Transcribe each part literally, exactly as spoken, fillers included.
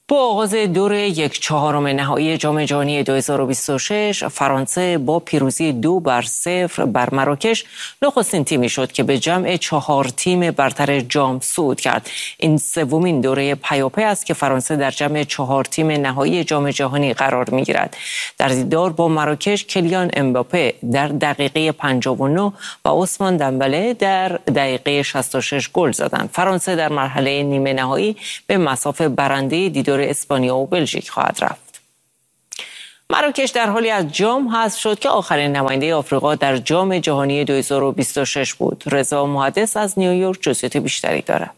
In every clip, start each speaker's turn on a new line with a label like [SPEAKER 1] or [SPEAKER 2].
[SPEAKER 1] با آغاز دور یک چهارم نهایی جام جهانی دو هزار و بیست و شش، فرانسه با پیروزی دو بر صفر بر مراکش نخستین تیمی شد که به جمع چهار تیم برتر جام صعود کرد. این سومین دوره پیاپی است که فرانسه در جمع چهار تیم نهایی جام جهانی قرار می‌گیرد. در دیدار با مراکش کلیان امباپه در دقیقه پنجاه و نه و عثمان دمبله در دقیقه شصت و شش گل زدند. فرانسه در مرحله نیمه نهایی به مصاف برنده دیدار اسپانیا و بلژیک خواهد رفت. مراکش در حالی از جام حذف شد که آخرین نماینده آفریقا در جام جهانی دو هزار و بیست و شش بود. رضا محدث از نیویورک جزئیات بیشتری دارد.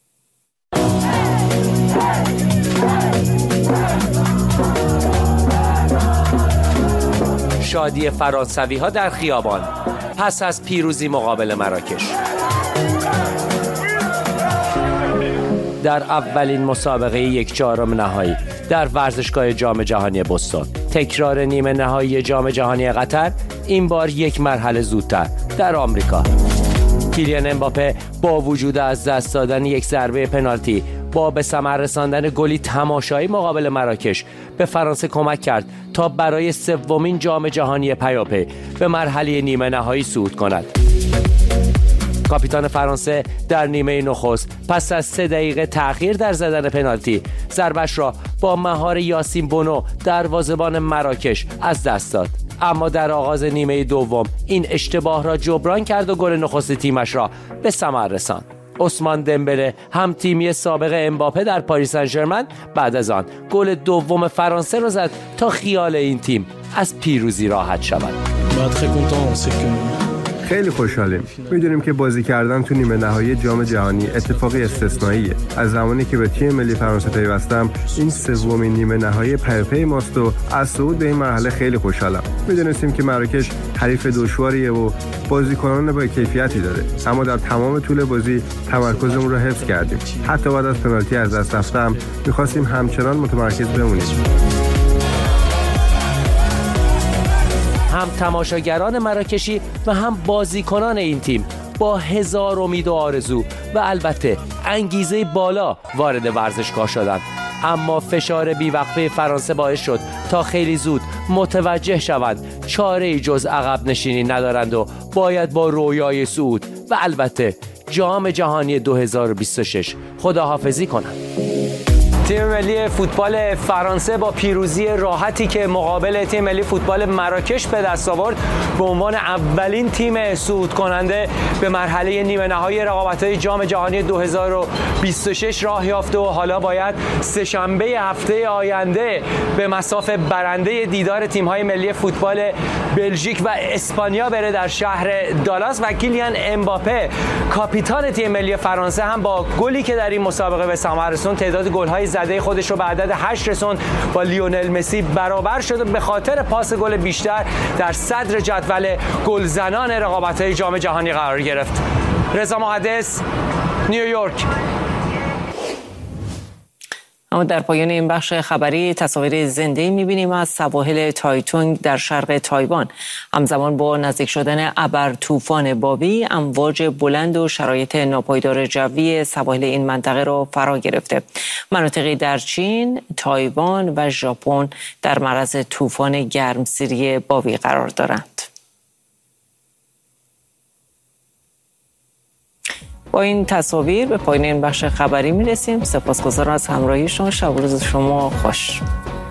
[SPEAKER 2] شادی فرانسوی ها در خیابان پس از پیروزی مقابل مراکش. در اولین مسابقه یک چهارم نهایی در ورزشگاه جام جهانی بوستون، تکرار نیمه نهایی جام جهانی قطر، این بار یک مرحله زودتر در آمریکا. کیلیان امباپه با وجود از دست دادن یک ضربه پنالتی با به ثمر رساندن گلی تماشایی مقابل مراکش به فرانسه کمک کرد تا برای سومین جام جهانی پیاپی به مرحله نیمه نهایی صعود کند. کاپیتان فرانسه در نیمه نخست پس از سه دقیقه تأخیر در زدن پنالتی ضربش را با مهار یاسین بونو دروازه‌بان مراکش از دست داد، اما در آغاز نیمه دوم این اشتباه را جبران کرد و گل نخست تیمش را به ثمر رساند. عثمان دمبله هم تیمی سابق امباپه در پاریس سن ژرمن بعد از آن گل دوم فرانسه را زد تا خیال این تیم از پیروزی راحت شود.
[SPEAKER 3] خیلی خوشحالیم. میدونیم که بازی کردن تو نیمه نهایی جام جهانی اتفاقی استثنائیه. از زمانی که به تیم ملی فرانسه پیوستم این سومین نیمه نهایی پیاپی ماست و از صعود به این مرحله خیلی خوشحالم. میدونستیم که مراکش حریف دشواریه و بازیکنان با کیفیتی داره، اما در تمام طول بازی تمرکزمون رو حفظ کردیم. حتی بعد از پنالتی از دست رفتم می‌خواستیم همچنان متمرکز بمونیم.
[SPEAKER 2] هم تماشاگران مراکشی و هم بازیکنان این تیم با هزار امید و آرزو و البته انگیزه بالا وارد ورزشگاه شدند، اما فشار بیوقفه فرانسه باعث شد تا خیلی زود متوجه شوند چاره‌ای جز عقب نشینی ندارند و باید با رویای صعود و البته جام جهانی دو هزار و بیست و شش خداحافظی کنند. تیم ملی فوتبال فرانسه با پیروزی راحتی که مقابل تیم ملی فوتبال مراکش به دست آورد به عنوان اولین تیم صعود کننده به مرحله نیمه نهایی رقابت‌های جام جهانی دو هزار و بیست و شش راه یافته و حالا باید سه‌شنبه هفته آینده به مصاف برنده دیدار تیم‌های ملی فوتبال بلژیک و اسپانیا بره در شهر دالاس و کیلیان امباپه کاپیتان تیم ملی فرانسه هم با گلی که در این مسابقه به ثمر رسوند تعداد گل‌های زده خودش رو به عدد هشت رسوند، با لیونل مسی برابر شد و به خاطر پاس گل بیشتر در صدر جدول گلزنان رقابت‌های جام جهانی قرار گرفت. رضا محدث، نیویورک.
[SPEAKER 1] اما در پایان این بخش خبری تصاویر زنده می‌بینیم از سواحل تایتونگ در شرق تایوان. همزمان با نزدیک شدن ابر طوفان بابی، امواج بلند و شرایط ناپایدار جوی سواحل این منطقه را فرا گرفته. مناطقی در چین، تایوان و ژاپن در معرض طوفان گرمسیری بابی قرار دارند. با این تصاویر به پایان این بخش خبری میرسیم. سپاسگزارم از همراهی شما. شب و روز شما خوش.